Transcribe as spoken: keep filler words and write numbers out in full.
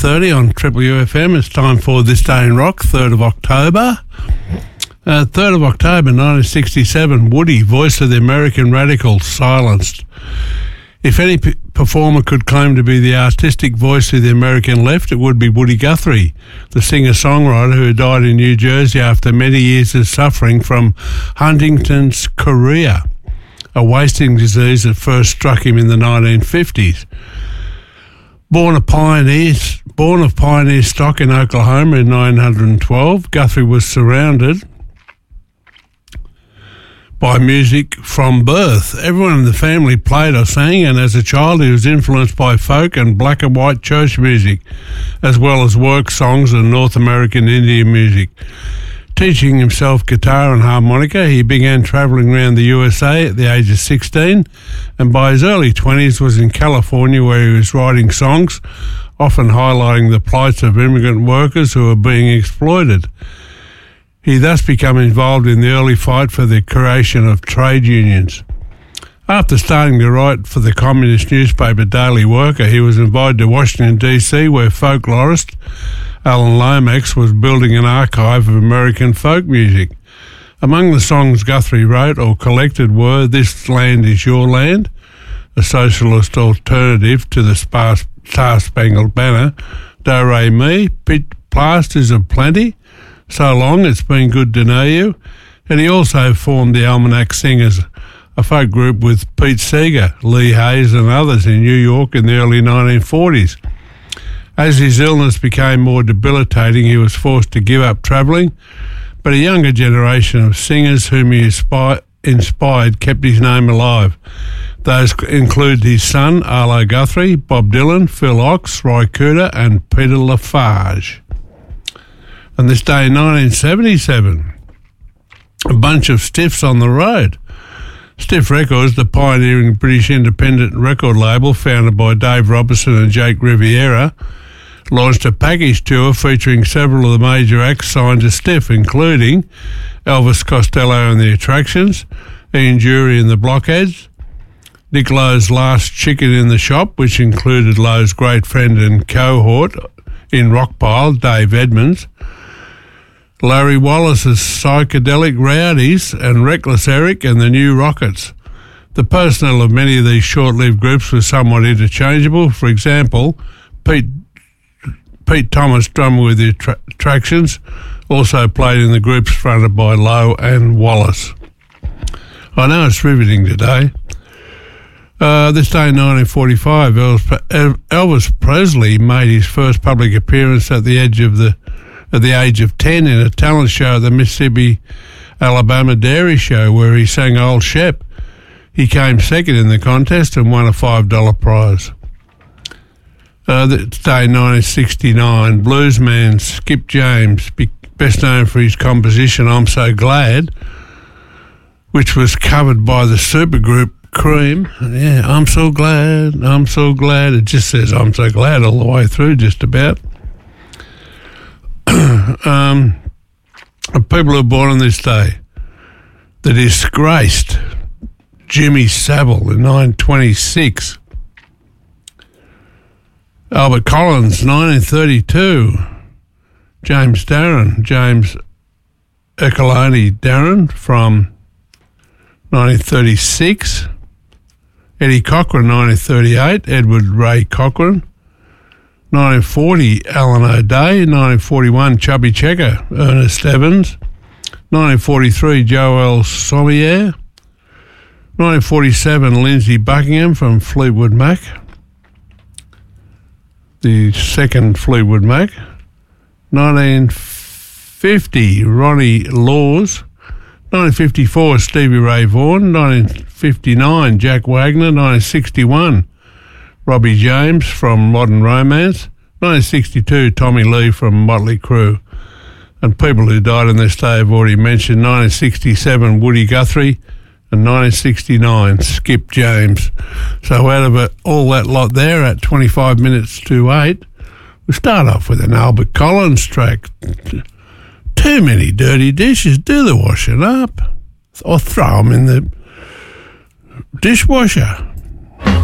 thirty on Triple U F M. It's time for This Day in Rock, third of October. Uh, third of October nineteen sixty-seven, Woody, voice of the American Radicals, silenced. If any p- performer could claim to be the artistic voice of the American left, it would be Woody Guthrie, the singer-songwriter who died in New Jersey after many years of suffering from Huntington's chorea, a wasting disease that first struck him in the nineteen fifties. Born a pioneer, born of pioneer stock in Oklahoma in nineteen twelve, Guthrie was surrounded by music from birth. Everyone in the family played or sang, and as a child he was influenced by folk and black and white church music, as well as work songs and North American Indian music. Teaching himself guitar and harmonica, he began travelling around the U S A at the age of sixteen, and by his early twenties was in California, where he was writing songs, often highlighting the plights of immigrant workers who were being exploited. He thus became involved in the early fight for the creation of trade unions. After starting to write for the communist newspaper Daily Worker, he was invited to Washington, D C, where folklorist Alan Lomax was building an archive of American folk music. Among the songs Guthrie wrote or collected were This Land Is Your Land, a socialist alternative to the Star-Spangled Banner, Do Re Mi, Pit Plasters of Plenty, So Long, It's Been Good to Know You, and he also formed the Almanac Singers, a folk group with Pete Seeger, Lee Hayes and others in New York in the early nineteen forties. As his illness became more debilitating, he was forced to give up travelling, but a younger generation of singers whom he inspi- inspired kept his name alive. Those include his son, Arlo Guthrie, Bob Dylan, Phil Ochs, Roy Cooder and Peter Lafarge. On this day in nineteen seventy-seven, a bunch of Stiffs on the road. Stiff Records, the pioneering British independent record label founded by Dave Robertson and Jake Riviera, launched a package tour featuring several of the major acts signed to Stiff, including Elvis Costello and the Attractions, Ian Dury and the Blockheads, Nick Lowe's Last Chicken in the Shop, which included Lowe's great friend and cohort in Rockpile, Dave Edmonds, Larry Wallace's Psychedelic Rowdies and Reckless Eric and the New Rockets. The personnel of many of these short-lived groups was somewhat interchangeable. For example, Pete Pete Thomas, drummer with the attra- Attractions, also played in the groups fronted by Lowe and Wallace. I know it's riveting today. Uh, this day in nineteen forty-five, Elvis, Elvis Presley made his first public appearance at the edge of the at the age of ten in a talent show at the Mississippi Alabama Dairy Show, where he sang Old Shep. He came second in the contest and won a five dollars prize. Uh, this day in nineteen sixty-nine, bluesman Skip James, best known for his composition I'm So Glad, which was covered by the supergroup Cream. Yeah, I'm so glad, I'm so glad. It just says I'm so glad all the way through, just about. um, people who are born on this day. The disgraced Jimmy Savile in nineteen twenty-six. Albert Collins, nineteen thirty-two. James Darren, James Ecoloni Darren from nineteen thirty-six. Eddie Cochran, nineteen thirty-eight. Edward Ray Cochran. nineteen forty, Alan O'Day. nineteen forty-one, Chubby Checker, Ernest Evans. nineteen forty-three, Joel Sommier. nineteen forty-seven, Lindsay Buckingham from Fleetwood Mac, the second Fleetwood Mac. nineteen fifty, Ronnie Laws. nineteen fifty-four, Stevie Ray Vaughan. nineteen fifty-nine, Jack Wagner. nineteen sixty-one, Robbie James from Modern Romance. nineteen sixty-two, Tommy Lee from Motley Crue. And people who died on this day I've already mentioned. nineteen sixty-seven, Woody Guthrie. And nineteen sixty-nine, Skip James. So out of it, all that lot there at twenty-five minutes to eight, we start off with an Albert Collins track. Too many dirty dishes. Do the washing up. Or throw them in the dishwasher.